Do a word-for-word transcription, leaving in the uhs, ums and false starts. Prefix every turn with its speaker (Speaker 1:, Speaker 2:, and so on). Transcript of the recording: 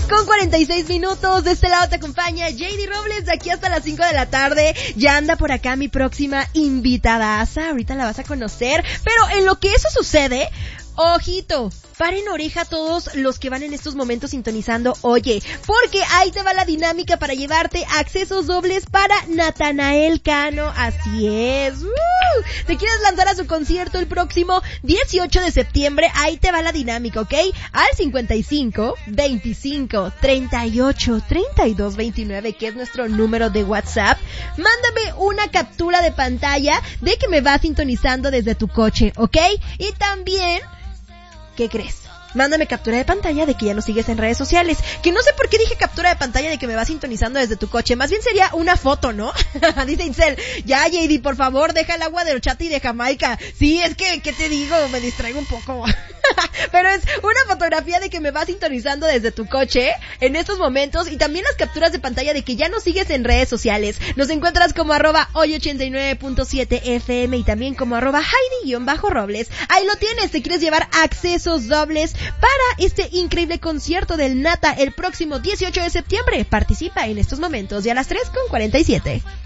Speaker 1: tres con cuarenta y seis minutos. De este lado te acompaña J D Robles. De aquí hasta las cinco de la tarde. Ya anda por acá mi próxima invitadaza. Ahorita la vas a conocer. Pero en lo que eso sucede, ojito, paren oreja todos los que van en estos momentos sintonizando. Oye, porque ahí te va la dinámica para llevarte accesos dobles para Natanael Cano. Así es. ¡Uh! ¿Te quieres lanzar a su concierto el próximo dieciocho de septiembre? Ahí te va la dinámica, ¿ok? Al cincuenta y cinco, veinticinco, treinta y ocho, treinta y dos, veintinueve, que es nuestro número de WhatsApp. Mándame una captura de pantalla de que me vas sintonizando desde tu coche, ¿ok? Y también, ¿qué crees? Mándame captura de pantalla de que ya nos sigues en redes sociales. Que no sé por qué dije captura de pantalla de que me vas sintonizando desde tu coche. Más bien sería una foto, ¿no? Dice Itzel, ya J D, por favor, deja el agua de horchata y de Jamaica. Sí, es que, ¿qué te digo? Me distraigo un poco. Pero es una fotografía de que me vas sintonizando desde tu coche en estos momentos. Y también las capturas de pantalla de que ya nos sigues en redes sociales. Nos encuentras como arroba hoy ochenta y nueve punto siete F M y también como arroba Heidi-Robles. Ahí lo tienes, te quieres llevar accesos dobles para este increíble concierto del Nata el próximo dieciocho de septiembre. Participa en estos momentos y a las tres con cuarenta y siete.